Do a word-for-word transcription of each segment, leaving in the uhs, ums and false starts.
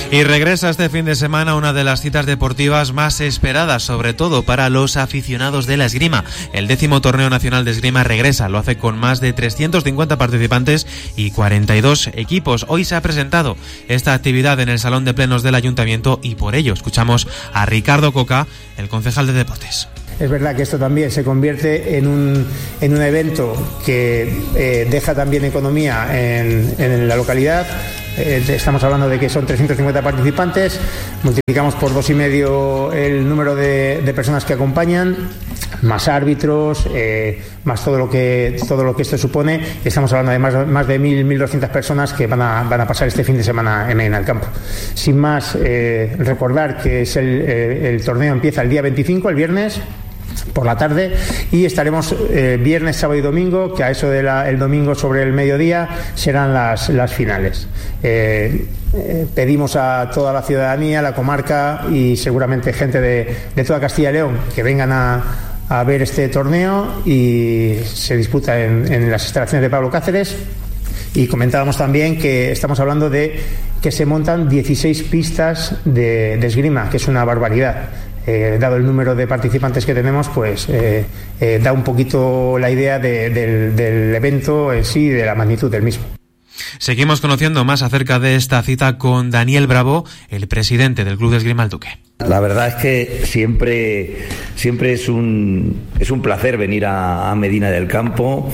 Y regresa este fin de semana una de las citas deportivas más esperadas, sobre todo para los aficionados de la esgrima. El décimo torneo nacional de esgrima regresa, lo hace con más de trescientos cincuenta participantes y cuarenta y dos equipos. Hoy se ha presentado esta actividad en el Salón de Plenos del Ayuntamiento y por ello escuchamos a Ricardo Coca, el concejal de Deportes. Es verdad que esto también se convierte en un, en un evento que eh, deja también economía en, en la localidad. Eh, estamos hablando de que son trescientos cincuenta participantes, multiplicamos por dos y medio el número de, de personas que acompañan, más árbitros, eh, más todo lo que todo lo que esto supone. Estamos hablando de más, más de mil, mil doscientas personas que van a, van a pasar este fin de semana en, en el campo. Sin más, eh, recordar que es el, eh, el torneo empieza el día veinticinco, el viernes, por la tarde, y estaremos eh, viernes, sábado y domingo, que a eso del el domingo sobre el mediodía serán las, las finales. Eh, eh, pedimos a toda la ciudadanía, la comarca y seguramente gente de, de toda Castilla y León que vengan a, a ver este torneo, y se disputa en, en las instalaciones de Pablo Cáceres. Y comentábamos también que estamos hablando de que se montan dieciséis pistas de, de esgrima, que es una barbaridad. Eh, dado el número de participantes que tenemos, pues eh, eh, da un poquito la idea de, de, del evento en sí y de la magnitud del mismo. Seguimos conociendo más acerca de esta cita con Daniel Bravo, el presidente del Club de Esgrima El Duque. La verdad es que siempre, siempre es un, es un placer venir a, a Medina del Campo,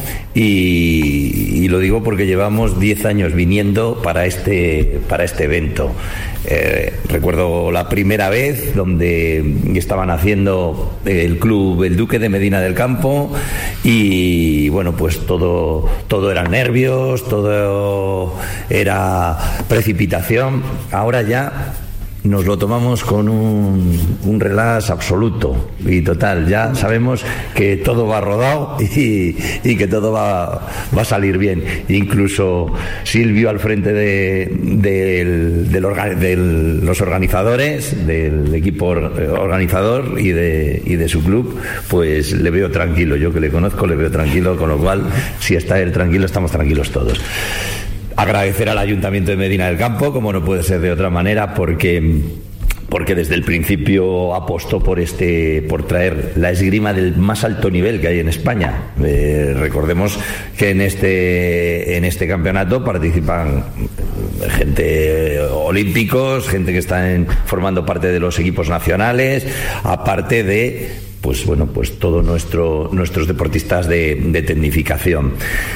y, y lo digo porque llevamos diez años viniendo para este, para este evento. Eh, recuerdo la primera vez donde estaban haciendo el Club El Duque de Medina del Campo, y bueno, pues todo, todo eran nervios, todo era precipitación. Ahora ya nos lo tomamos con un, un relax absoluto y total. Ya sabemos que todo va rodado y, y que todo va, va a salir bien. Incluso Silvio, al frente de, de, de, de, de los organizadores, del equipo organizador y de, y de su club, pues le veo tranquilo. Yo que le conozco le veo tranquilo, con lo cual, si está él tranquilo, estamos tranquilos todos. Agradecer al Ayuntamiento de Medina del Campo, como no puede ser de otra manera, porque porque desde el principio apostó por este por traer la esgrima del más alto nivel que hay en España. Eh, recordemos que en este en este campeonato participan gente olímpicos, gente que está en, formando parte de los equipos nacionales, aparte de pues bueno, pues todos nuestro, nuestros deportistas de, de tecnificación.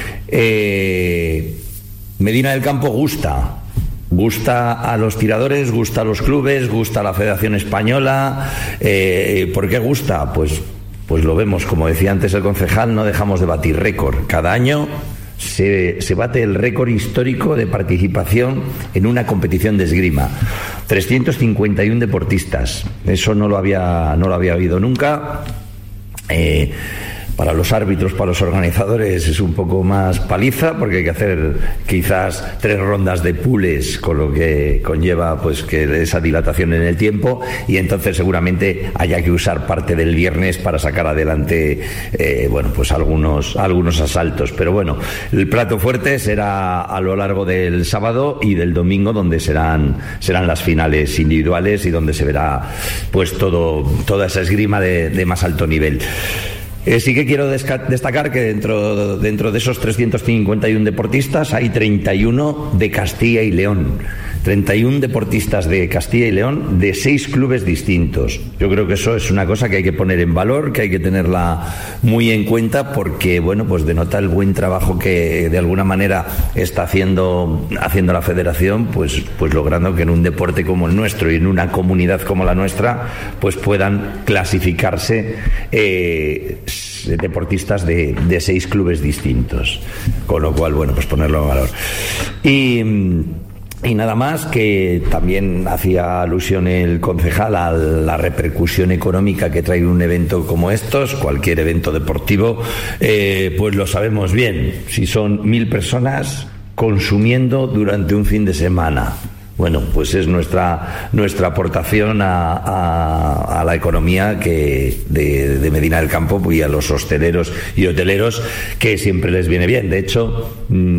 Eh, Medina del Campo gusta, gusta a los tiradores, gusta a los clubes, gusta a la Federación Española. Eh, ¿Por qué gusta? Pues, pues lo vemos, como decía antes el concejal, no dejamos de batir récord. Cada año se, se bate el récord histórico de participación en una competición de esgrima. trescientos cincuenta y uno deportistas, eso no lo había, no lo había habido nunca. Eh, Para los árbitros, para los organizadores es un poco más paliza, porque hay que hacer quizás tres rondas de pules, con lo que conlleva pues que esa dilatación en el tiempo, y entonces seguramente haya que usar parte del viernes para sacar adelante eh, bueno, pues algunos, algunos asaltos. Pero bueno, el plato fuerte será a lo largo del sábado y del domingo, donde serán, serán las finales individuales y donde se verá pues todo, toda esa esgrima de, de más alto nivel. Eh, sí que quiero desca- destacar que dentro, dentro de esos trescientos cincuenta y uno deportistas hay treinta y uno de Castilla y León. treinta y uno deportistas de Castilla y León, de seis clubes distintos. Yo creo que eso es una cosa que hay que poner en valor, que hay que tenerla muy en cuenta, porque bueno, pues denota el buen trabajo que de alguna manera está haciendo, haciendo la federación, pues, pues logrando que en un deporte como el nuestro y en una comunidad como la nuestra, pues puedan clasificarse eh, deportistas de, de seis clubes distintos. Con lo cual, bueno, pues ponerlo en valor. Y Y nada más, que también hacía alusión el concejal a la repercusión económica que trae un evento como estos, cualquier evento deportivo, eh, pues lo sabemos bien. Si son mil personas consumiendo durante un fin de semana, bueno, pues es nuestra nuestra aportación a, a, a la economía que de, de Medina del Campo y a los hosteleros y hoteleros, que siempre les viene bien. De hecho,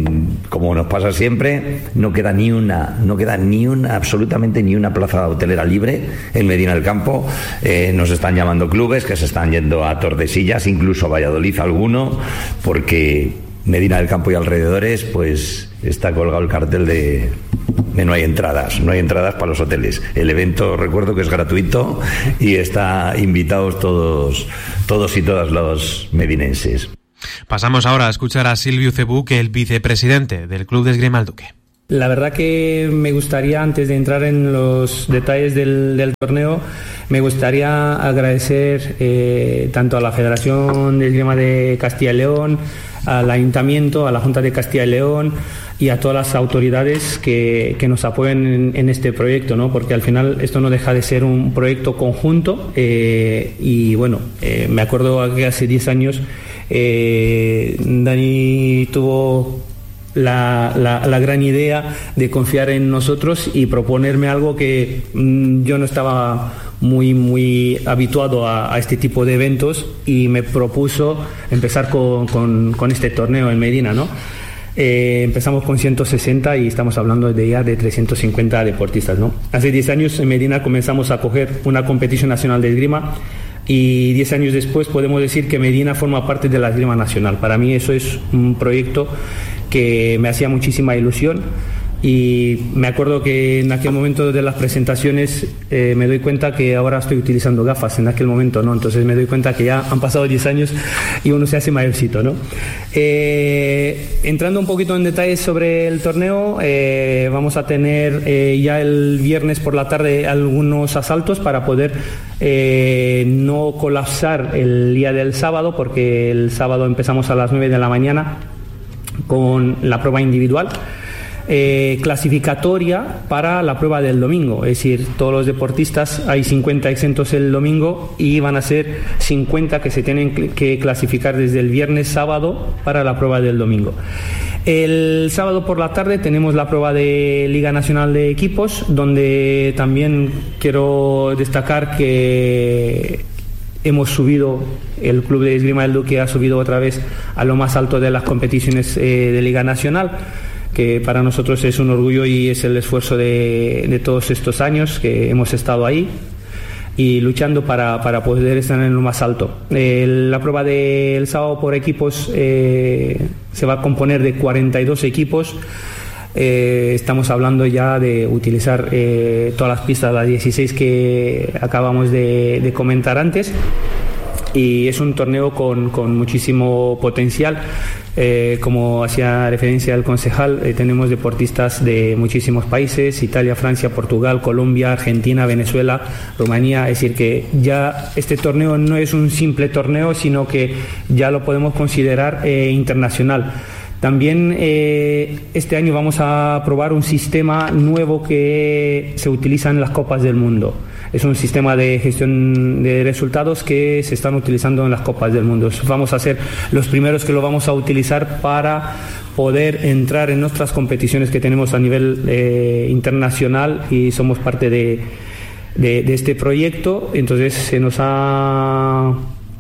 como nos pasa siempre, no queda ni una, no queda ni una, absolutamente ni una plaza hotelera libre en Medina del Campo. Eh, nos están llamando clubes que se están yendo a Tordesillas, incluso a Valladolid alguno, porque Medina del Campo y alrededores, pues está colgado el cartel de, de no hay entradas, no hay entradas para los hoteles. El evento, recuerdo que es gratuito y está invitados todos, todos y todas los medinenses. Pasamos ahora a escuchar a Silvio Cebú, que es el vicepresidente del Club de Esgrima El Duque. La verdad que me gustaría, antes de entrar en los detalles del, del torneo, me gustaría agradecer eh, tanto a la Federación de Esgrima de Castilla y León, al Ayuntamiento, a la Junta de Castilla y León y a todas las autoridades que, que nos apoyan en, en este proyecto, ¿no? Porque al final esto no deja de ser un proyecto conjunto eh, y bueno, eh, me acuerdo que hace diez años eh, Dani tuvo La, la, la gran idea de confiar en nosotros y proponerme algo que mmm, yo no estaba muy muy habituado a, a este tipo de eventos, y me propuso empezar con, con, con este torneo en Medina, ¿no? Eh, empezamos con ciento sesenta y estamos hablando de ya de trescientos cincuenta deportistas, ¿no? Hace diez años en Medina comenzamos a coger una competición nacional de esgrima, y diez años después podemos decir que Medina forma parte de la esgrima nacional. Para mí eso es un proyecto que me hacía muchísima ilusión, y me acuerdo que en aquel momento de las presentaciones eh, me doy cuenta que ahora estoy utilizando gafas, en aquel momento no, entonces me doy cuenta que ya han pasado diez años y uno se hace mayorcito, ¿no? Eh, entrando un poquito en detalles sobre el torneo, eh, vamos a tener eh, ya el viernes por la tarde algunos asaltos para poder eh, no colapsar el día del sábado, porque el sábado empezamos a las nueve de la mañana con la prueba individual, eh, clasificatoria para la prueba del domingo. Es decir, todos los deportistas, hay cincuenta exentos el domingo y van a ser cincuenta que se tienen que clasificar desde el viernes sábado para la prueba del domingo. El sábado por la tarde tenemos la prueba de Liga Nacional de Equipos, donde también quiero destacar que hemos subido, el Club de Esgrima del Duque ha subido otra vez a lo más alto de las competiciones eh, de Liga Nacional, que para nosotros es un orgullo y es el esfuerzo de, de todos estos años que hemos estado ahí y luchando para, para poder estar en lo más alto. Eh, la prueba del sábado por equipos eh, se va a componer de cuarenta y dos equipos. Eh, estamos hablando ya de utilizar eh, todas las pistas, las dieciséis que acabamos de, de comentar antes, y es un torneo con, con muchísimo potencial. Eh, como hacía referencia el concejal, eh, tenemos deportistas de muchísimos países: Italia, Francia, Portugal, Colombia, Argentina, Venezuela, Rumanía. Es decir, que ya este torneo no es un simple torneo, sino que ya lo podemos considerar eh, internacional. También eh, este año vamos a probar un sistema nuevo que se utiliza en las Copas del Mundo. Es un sistema de gestión de resultados que se están utilizando en las Copas del Mundo. Vamos a ser los primeros que lo vamos a utilizar para poder entrar en nuestras competiciones que tenemos a nivel eh, internacional, y somos parte de, de, de este proyecto. Entonces se nos ha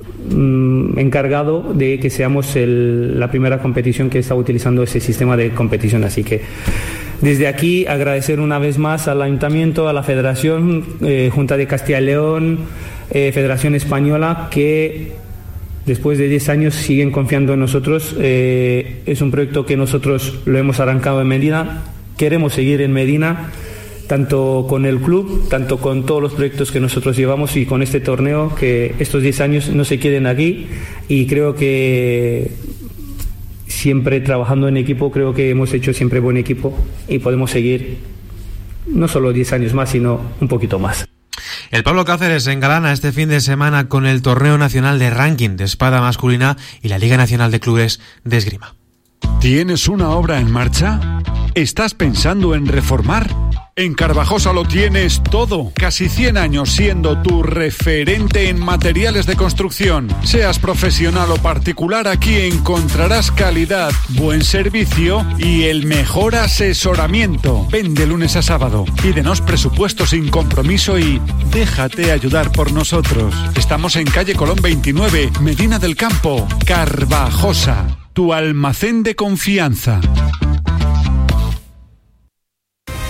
encargado de que seamos el, la primera competición que está utilizando ese sistema de competición. Así que desde aquí agradecer una vez más al Ayuntamiento, a la Federación, eh, Junta de Castilla y León, eh, Federación Española, que después de diez años siguen confiando en nosotros. Eh, es un proyecto que nosotros lo hemos arrancado en Medina, queremos seguir en Medina, tanto con el club, tanto con todos los proyectos que nosotros llevamos, y con este torneo, que estos diez años no se queden aquí. Y creo que siempre trabajando en equipo, creo que hemos hecho siempre buen equipo y podemos seguir no solo diez años más, sino un poquito más. El Pablo Cáceres se engalana este fin de semana con el Torneo Nacional de Ranking de Espada Masculina y la Liga Nacional de Clubes de Esgrima. ¿Tienes una obra en marcha? ¿Estás pensando en reformar? En Carvajosa lo tienes todo. Casi cien años siendo tu referente en materiales de construcción. Seas profesional o particular, aquí encontrarás calidad, buen servicio y el mejor asesoramiento. Ven de lunes a sábado. Pídenos presupuesto sin compromiso y déjate ayudar por nosotros. Estamos en calle Colón veintinueve, Medina del Campo. Carvajosa, tu almacén de confianza.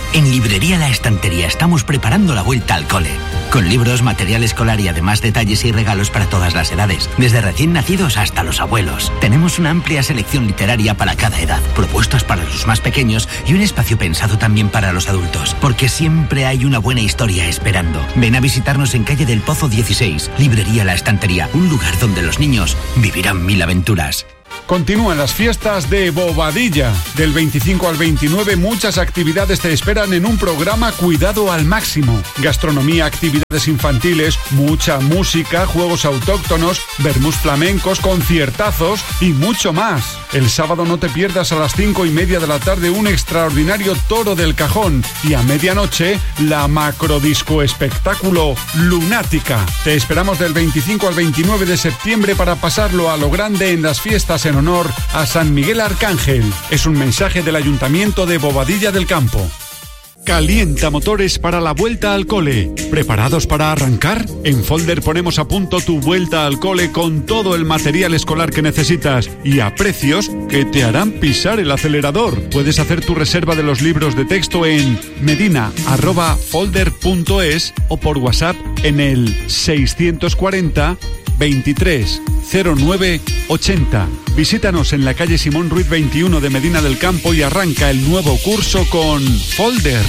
En Librería La Estantería estamos preparando la vuelta al cole. Con libros, material escolar y además detalles y regalos para todas las edades, desde recién nacidos hasta los abuelos. Tenemos una amplia selección literaria para cada edad, propuestas para los más pequeños y un espacio pensado también para los adultos, porque siempre hay una buena historia esperando. Ven a visitarnos en calle del Pozo dieciséis, Librería La Estantería, un lugar donde los niños vivirán mil aventuras. Continúan las fiestas de Bobadilla. Del veinticinco al veintinueve muchas actividades te esperan en un programa cuidado al máximo. Gastronomía, actividades infantiles, mucha música, juegos autóctonos, vermús flamencos, conciertazos y mucho más. El sábado no te pierdas a las cinco y media de la tarde un extraordinario Toro del Cajón y a medianoche la macrodisco espectáculo Lunática. Te esperamos del veinticinco al veintinueve de septiembre para pasarlo a lo grande en las fiestas en honor a San Miguel Arcángel. Es un mensaje del Ayuntamiento de Bobadilla del Campo. Calienta motores para la vuelta al cole. ¿Preparados para arrancar? En Folder ponemos a punto tu vuelta al cole con todo el material escolar que necesitas y a precios que te harán pisar el acelerador. Puedes hacer tu reserva de los libros de texto en medina arroba folder punto es o por WhatsApp en el seiscientos cuarenta veintitrés cero nueve ochenta. Visítanos en la calle Simón Ruiz veintiuno de Medina del Campo y arranca el nuevo curso con Folder.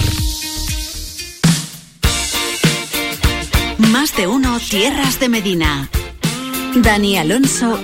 Más de uno Tierras de Medina. Dani Alonso